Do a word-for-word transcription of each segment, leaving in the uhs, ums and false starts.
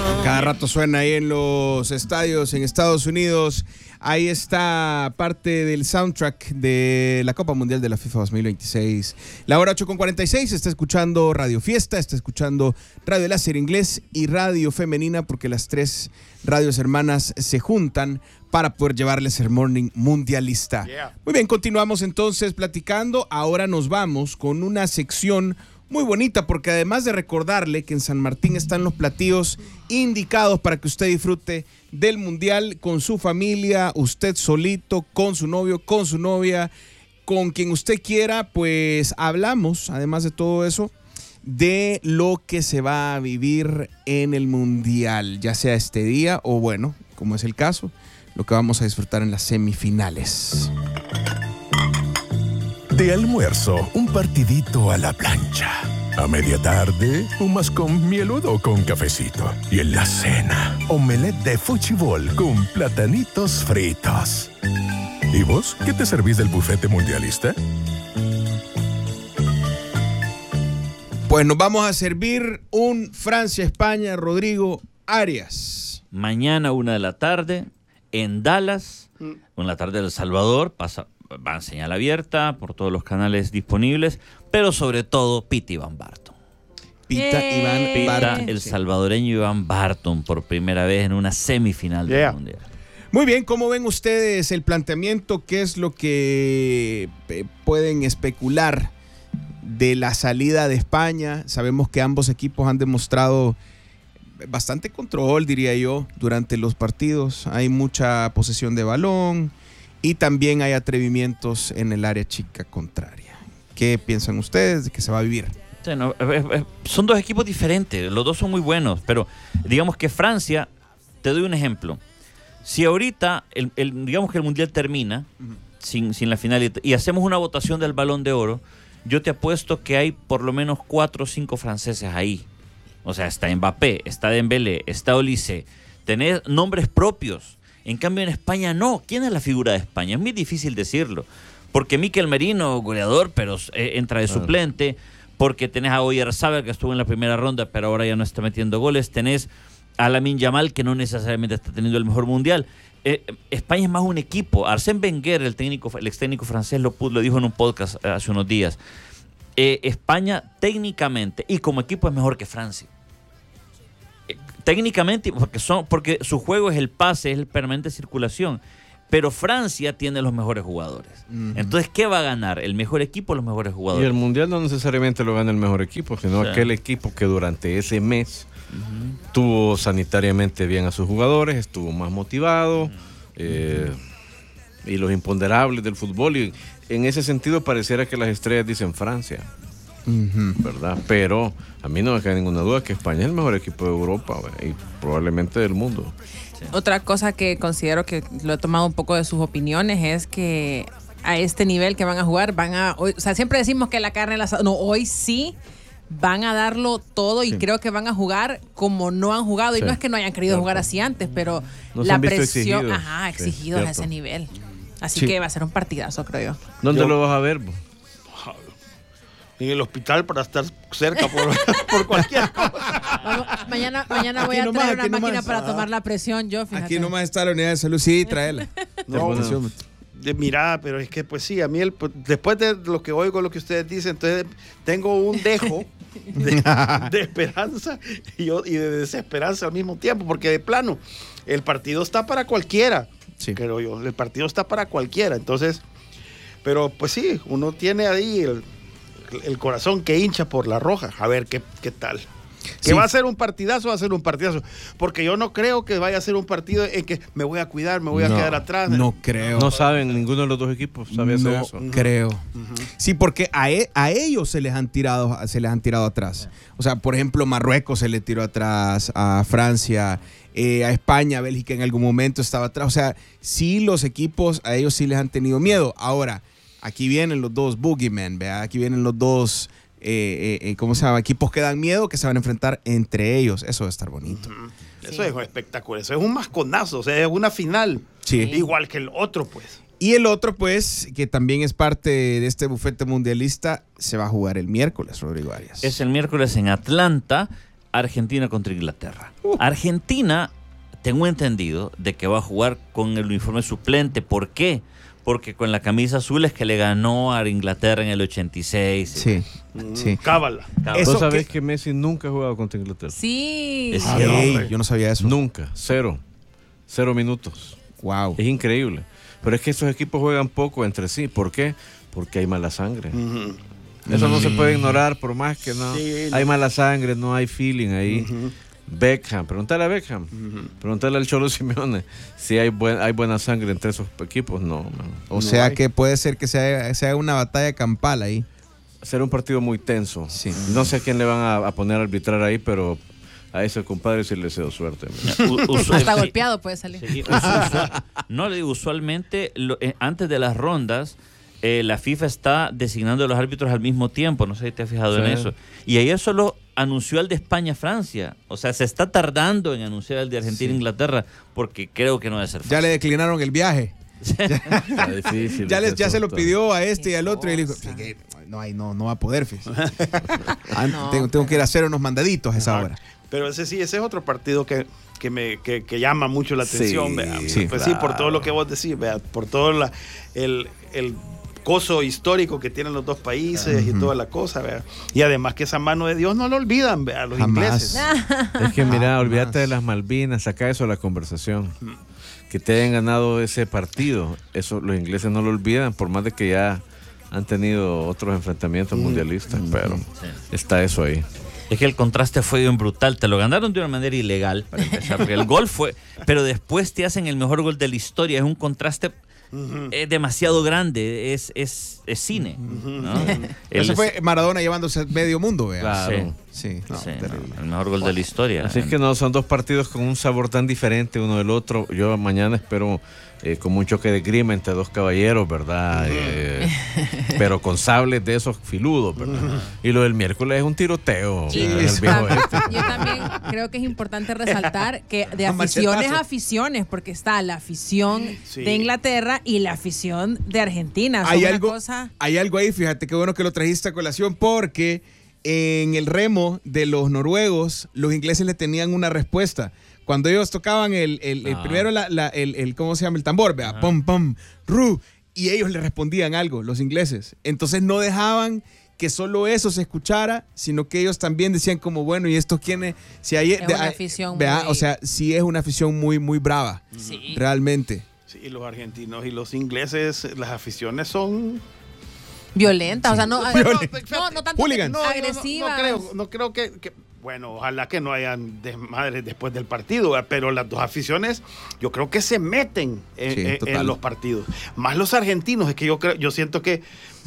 Cada rato suena ahí en los estadios en Estados Unidos. Ahí está parte del soundtrack de la Copa Mundial de la FIFA dos mil veintiséis. La hora ocho con cuarenta y seis, está escuchando Radio Fiesta, está escuchando Radio Láser Inglés y Radio Femenina, porque las tres radios hermanas se juntan para poder llevarles el Morning Mundialista. Yeah. Muy bien, continuamos entonces platicando. Ahora nos vamos con una sección muy bonita, porque además de recordarle que en San Martín están los platillos indicados para que usted disfrute del Mundial con su familia, usted solito, con su novio, con su novia, con quien usted quiera, pues hablamos, además de todo eso, de lo que se va a vivir en el Mundial, ya sea este día o, bueno, como es el caso, lo que vamos a disfrutar en las semifinales. De almuerzo, un partidito a la plancha. A media tarde, un más con mieludo o con cafecito. Y en la cena, omelette de fuchibol con platanitos fritos. ¿Y vos, qué te servís del bufete mundialista? Pues nos vamos a servir un Francia-España, Rodrigo Arias. Mañana, una de la tarde, en Dallas, mm. una de la tarde de El Salvador, pasa... van señal abierta por todos los canales disponibles, pero sobre todo Pita Iván Barton. Pita eh. Iván Barton. Pita, el salvadoreño Iván Barton, por primera vez en una semifinal yeah. del Mundial. Muy bien, ¿cómo ven ustedes el planteamiento? ¿Qué es lo que pueden especular de la salida de España? Sabemos que ambos equipos han demostrado bastante control, diría yo, durante los partidos. Hay mucha posesión de balón y también hay atrevimientos en el área chica contraria. ¿Qué piensan ustedes de que se va a vivir? Sí, no, eh, eh, son dos equipos diferentes, los dos son muy buenos, pero digamos que Francia, te doy un ejemplo. Si ahorita, el, el, digamos que el Mundial termina uh-huh. sin, sin la final y, y hacemos una votación del Balón de Oro, yo te apuesto que hay por lo menos cuatro o cinco franceses ahí. O sea, está Mbappé, está Dembélé, está Olise, tenés nombres propios. En cambio, en España no. ¿Quién es la figura de España? Es muy difícil decirlo. Porque Mikel Merino, goleador, pero eh, entra de suplente. Porque tenés a Oyarzabal, que estuvo en la primera ronda, pero ahora ya no está metiendo goles. Tenés a Lamine Yamal, que no necesariamente está teniendo el mejor mundial. Eh, España es más un equipo. Arsène Wenger, el técnico, el ex técnico francés, lo, lo dijo en un podcast hace unos días. Eh, España, técnicamente y como equipo, es mejor que Francia. Técnicamente, porque, son, porque su juego es el pase, es el permanente circulación. Pero Francia tiene los mejores jugadores. Uh-huh. Entonces, ¿qué va a ganar? ¿El mejor equipo o los mejores jugadores? Y el Mundial no necesariamente lo gana el mejor equipo, sino sí. aquel equipo que durante ese mes uh-huh. tuvo sanitariamente bien a sus jugadores, estuvo más motivado, uh-huh. eh, y los imponderables del fútbol. Y en ese sentido pareciera que las estrellas dicen Francia. Uh-huh. ¿Verdad? Pero a mí no me cae ninguna duda que España es el mejor equipo de Europa y probablemente del mundo. Sí. Otra cosa que considero que lo he tomado un poco de sus opiniones es que a este nivel que van a jugar, van a, hoy, o sea, siempre decimos que la carne en la no, hoy sí van a darlo todo y sí. creo que van a jugar como no han jugado sí. y no es que no hayan querido Cierto. jugar así antes, pero no la presión, exigidos. ajá, exigidos sí, a ese nivel. Así sí. que va a ser un partidazo, creo yo. ¿Dónde yo, lo vas a ver? En el hospital para estar cerca por, por cualquier cosa. Vamos, mañana, mañana voy aquí a traer nomás, una máquina nomás. para tomar la presión yo, fíjate. Aquí nomás está la unidad de salud, sí, tráela. No, no. De, mira, pero es que pues sí, a mí el, después de lo que oigo, lo que ustedes dicen, entonces tengo un dejo de, de esperanza y, yo, y de desesperanza al mismo tiempo, porque de plano, el partido está para cualquiera, sí. creo yo, el partido está para cualquiera, entonces, pero pues sí, uno tiene ahí el el corazón que hincha por la roja, a ver qué, qué tal. Que sí. va a ser un partidazo, va a ser un partidazo, porque yo no creo que vaya a ser un partido en que me voy a cuidar, me voy no, a quedar atrás. No creo. No saben, ninguno de los dos equipos sabe no hacer eso. No creo. Uh-huh. Sí, porque a, e, a ellos se les han tirado, se les han tirado atrás. O sea, por ejemplo, Marruecos se le tiró atrás, a Francia, eh, a España, Bélgica en algún momento estaba atrás. O sea, sí los equipos, a ellos sí les han tenido miedo. Ahora, aquí vienen los dos boogeymen, ¿verdad? Aquí vienen los dos, eh, eh, ¿cómo se llama? Equipos que dan miedo, que se van a enfrentar entre ellos. Eso va a estar bonito. Uh-huh. Sí. Eso es un espectáculo, eso es un masconazo, o sea, es una final. Sí. Igual que el otro, pues. Y el otro, pues, que también es parte de este bufete mundialista, se va a jugar el miércoles, Rodrigo Arias. Es el miércoles en Atlanta. Argentina contra Inglaterra. Uh. Argentina, tengo entendido, de que va a jugar con el uniforme suplente. ¿Por qué? Porque con la camisa azul es que le ganó a Inglaterra en el ochenta y seis. Sí, Mm, sí. Cábala. ¿Vos sabés que... que Messi nunca ha jugado contra Inglaterra? Sí. Es Ay, cierto. yo no sabía eso. Nunca, cero. Cero minutos. Wow. Es increíble. Pero es que estos equipos juegan poco entre sí. ¿Por qué? Porque hay mala sangre. Uh-huh. Eso no se puede ignorar por más que no. Sí, hay no. mala sangre, no hay feeling ahí. Uh-huh. Beckham, pregúntale a Beckham. Uh-huh. Pregúntale al Cholo Simeone si hay, buen, hay buena sangre entre esos equipos. No, man. O No sea hay. que puede ser que sea, sea una batalla campal ahí. Será un partido muy tenso. Sí. No sé a quién le van a, a poner a arbitrar ahí, pero a ese compadre sí le deseo suerte. U- usual- Hasta sí, golpeado puede salir. sí, usual- no, le digo, usualmente, lo- eh, antes de las rondas, eh, la FIFA está designando a los árbitros al mismo tiempo. No sé si te has fijado Sí. en eso. Y ayer solo anunció el de España-Francia. O sea, se está tardando en anunciar el de Argentina-Inglaterra porque creo que no debe ser fácil. Ya le declinaron el viaje. Está difícil. Ya, les, ese ya se lo asunto. pidió a este y al Qué otro y le dijo, cosa. "Fíjate, no, hay, no, no va a poder, fíjese. An- No, tengo, tengo que ir a hacer unos mandaditos a esa Ajá. hora. Pero ese sí, ese es otro partido que, que me que, que llama mucho la atención, Sí, vea. sí, Pues claro. sí, por todo lo que vos decís, vea, por todo la, el, el coso histórico que tienen los dos países y toda la cosa, vea. Y además que esa mano de Dios no lo olvidan, vea, los Jamás. ingleses. Es que mira, Ah, olvídate más. de las Malvinas, saca eso de la conversación. Que te hayan ganado ese partido, eso los ingleses no lo olvidan, por más de que ya han tenido otros enfrentamientos mundialistas, pero está eso ahí. Es que el contraste fue bien brutal. Te lo ganaron de una manera ilegal, para empezar, porque el gol fue... Pero después te hacen el mejor gol de la historia. Es un contraste Ujú. eh, demasiado grande. Es, es, es cine. ¿no? El- Eso fue Maradona llevándose medio mundo, vea. Claro. Sí, no, sí, terrible. no, el mejor gol de la historia. Así es que no, son dos partidos con un sabor tan diferente uno del otro. Yo mañana espero eh, como un choque de grima entre dos caballeros, ¿verdad? Eh, pero con sables de esos filudos, ¿verdad? Y lo del miércoles es un tiroteo. Sí, en el eso. viejo este. Yo también creo que es importante resaltar que de A aficiones machetazos. a aficiones, porque está la afición Sí. de Inglaterra y la afición de Argentina. Son Hay una algo, cosa... hay algo ahí, fíjate, qué bueno que lo trajiste a colación, porque en el remo de los noruegos, los ingleses le tenían una respuesta. Cuando ellos tocaban el, el, el Ah. primero, la, la- el, el- ¿cómo se llama? El tambor, vea, pum, pum, ru, y ellos le respondían algo, los ingleses. Entonces no dejaban que solo eso se escuchara, sino que ellos también decían como, bueno, ¿y esto quién es? Si hay, Es una afición vea, muy- o sea, sí es una afición muy, muy brava, Sí. realmente. Sí, y los argentinos y los ingleses, las aficiones son Violenta, o sea, no, Pero, no, fíjate, no, no tanto hooligans. No, yo no- agresivas. No, creo, no creo que, que- bueno, ojalá que no hayan desmadres después del partido, ¿verdad? Pero las dos aficiones, yo creo que se meten en, Sí, en- total. en los partidos. Más los argentinos, es que yo creo, yo siento que,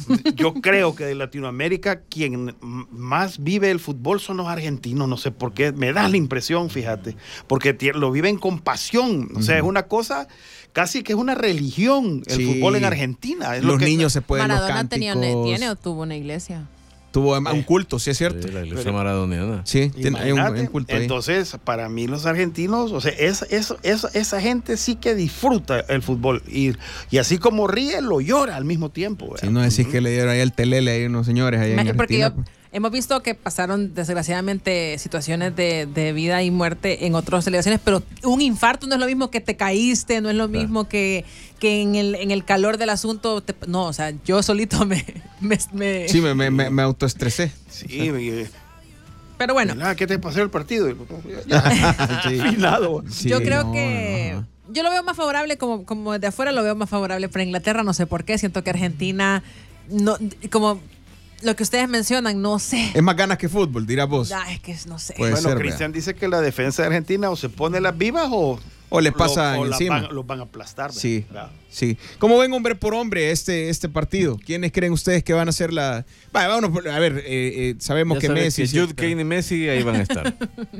yo creo que de Latinoamérica quien m- más vive el fútbol son los argentinos, no sé por qué, me da la impresión, fíjate, porque tie- lo viven con pasión, o sea, es una cosa, casi que es una religión el Sí. fútbol en Argentina. Es lo Los que- niños se pueden los Maradona tenía, cánticos. tiene o tuvo una iglesia. Tuvo un culto, sí es cierto. Sí, la iglesia Pero- maradoniana. Sí, tiene, hay un, Imagínate. hay un culto ahí. Entonces, para mí los argentinos, o sea, es, es- es- esa gente sí que disfruta el fútbol. Y, y así como ríe, lo llora al mismo tiempo. Si ¿verdad? no decís que le dieron ahí el telele ahí a unos señores ahí en Me- Porque Argentina. yo- hemos visto que pasaron desgraciadamente situaciones de, de vida y muerte en otras celebraciones, pero un infarto no es lo mismo que te caíste, no es lo mismo que, que en, el, en el calor del asunto. te- no, o sea, yo solito me... me- me- Sí, me, me, me, me autoestresé. Sí, y- Pero bueno, Mira, ¿qué te pasó el partido? Y, ya, Sí. afinado. Sí, yo creo no, que... no, no. Yo lo veo más favorable, como, como de afuera lo veo más favorable para Inglaterra, no sé por qué, siento que Argentina, no, como lo que ustedes mencionan, no sé. Es más ganas que fútbol, dirás vos. Ah, es que no sé. Puede Bueno, ser, Cristian dice que la defensa de Argentina o se pone las vivas o, O le pasan lo- o la encima. van- los van a aplastar. ¿verdad? Sí, ¿verdad? sí. ¿Cómo ven hombre por hombre este, este partido? ¿Quiénes creen ustedes que van a ser la...? Vale, vámonos, por- a ver, eh, eh, sabemos Ya que sabes Messi... que sí, Jude, pero- Kane y Messi ahí van a estar.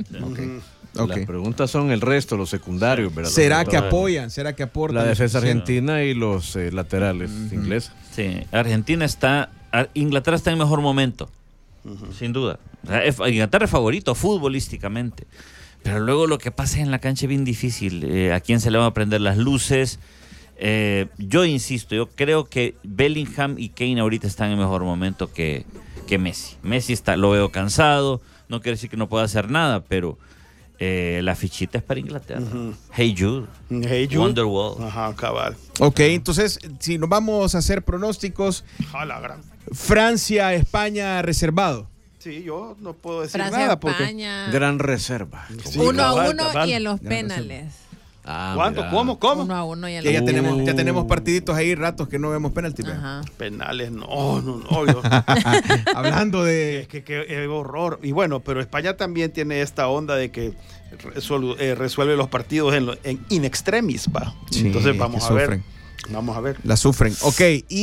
Ok. Las preguntas son el resto, los secundarios, ¿verdad? ¿Será Los que secundarios. apoyan? ¿Será que aportan? La defensa Sí. argentina y los eh, laterales ingleses. Sí, Argentina está, Ar- Inglaterra está en mejor momento, sin duda. O sea, es- Inglaterra es favorito futbolísticamente, pero luego lo que pasa en la cancha es bien difícil. Eh, a quién se le van a prender las luces. Eh, yo insisto, yo creo que Bellingham y Kane ahorita están en mejor momento que, que Messi. Messi está, lo veo cansado, no quiere decir que no pueda hacer nada, pero eh, la fichita es para Inglaterra. Ujú. Hey Jude, Hey, Jude. Wonderwall. Ajá, cabal. Ok, entonces, si nos vamos a hacer pronósticos, A la gran. Francia, España, reservado. Sí, yo no puedo decir Francia, nada porque. España. Gran reserva. Sí, uno cabal, a uno cabal. y en los Gran penales. Ah, ¿Cuánto? mira. ¿Cómo? ¿Cómo? Uno a uno y en Ya, los ya, Uh. tenemos, ya tenemos partiditos ahí, ratos que no vemos penalti. vea. Ajá. Penales, no, no, no. yo- Hablando es de... que qué horror. Y bueno, pero España también tiene esta onda de que resolu- eh, resuelve los partidos en, lo- en in extremis, va. Sí, Entonces vamos que a ver. sufren. Vamos a ver. La sufren. Ok,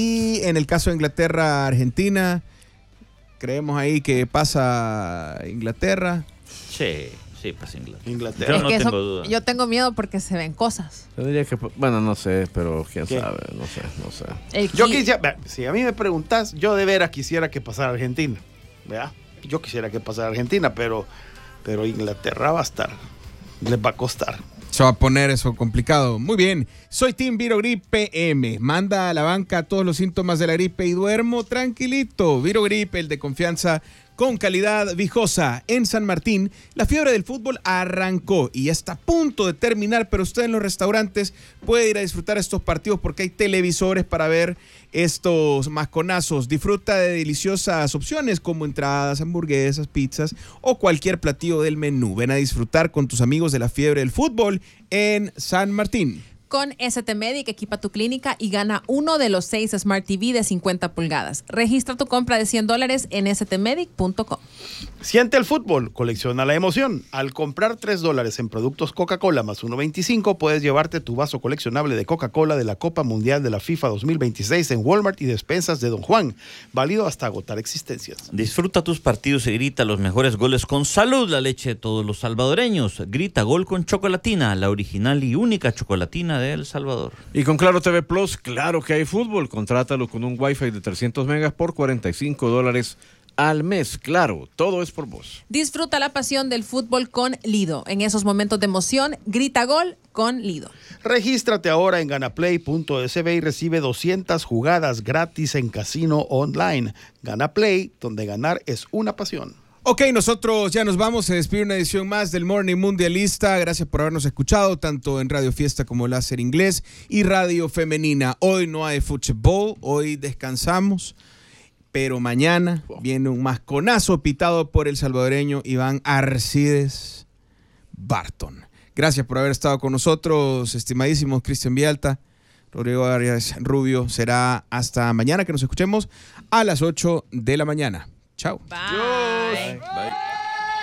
y en el caso de Inglaterra, Argentina, creemos ahí que pasa Inglaterra. Sí, sí, pues Inglaterra. Inglaterra. Yo no que tengo eso- duda. yo tengo miedo porque se ven cosas. Yo diría que, bueno, no sé, pero quién ¿Qué? sabe, no sé, no sé. El Yo ki- quisiera, vea, si a mí me preguntas, yo de veras quisiera que pasara Argentina. ¿Verdad? Yo quisiera que pasara Argentina, pero, pero Inglaterra va a estar. Les va a costar. Se va a poner eso complicado. Muy bien. Soy Team Virogrip P M. Manda a la banca todos los síntomas de la gripe y duermo tranquilito. Virogrip, el de confianza con calidad viejosa. En San Martín, la fiebre del fútbol arrancó y ya está a punto de terminar, pero usted en los restaurantes puede ir a disfrutar estos partidos porque hay televisores para ver estos masconazos. Disfruta de deliciosas opciones como entradas, hamburguesas, pizzas o cualquier platillo del menú. Ven a disfrutar con tus amigos de la fiebre del fútbol en San Martín. Con S T Medic equipa tu clínica y gana uno de los seis Smart T V de cincuenta pulgadas. Registra tu compra de cien dólares en s t medic punto com. Siente el fútbol, colecciona la emoción. Al comprar tres dólares en productos Coca-Cola más uno veinticinco, puedes llevarte tu vaso coleccionable de Coca-Cola de la Copa Mundial de la FIFA dos mil veintiséis en Walmart y despensas de Don Juan. Válido hasta agotar existencias. Disfruta tus partidos y grita los mejores goles con Salud, la leche de todos los salvadoreños. Grita gol con Chocolatina, la original y única chocolatina de El Salvador. Y con Claro T V Plus, claro que hay fútbol. Contrátalo con un Wi-Fi de trescientos megas por cuarenta y cinco dólares al mes. Claro, todo es por vos. Disfruta la pasión del fútbol con Lido. En esos momentos de emoción, grita gol con Lido. Regístrate ahora en ganaplay punto s b y recibe doscientas jugadas gratis en casino online. Ganaplay, donde ganar es una pasión. Ok, nosotros ya nos vamos. Se despide una edición más del Morning Mundialista. Gracias por habernos escuchado, tanto en Radio Fiesta como Láser Inglés y Radio Femenina. Hoy no hay fútbol, hoy descansamos, pero mañana viene un masconazo pitado por el salvadoreño Iván Arcides Barton. Gracias por haber estado con nosotros, estimadísimos Cristian Vialta, Rodrigo Arias Rubio. Será hasta mañana que nos escuchemos a las ocho de la mañana. Chao. Bye. Bye.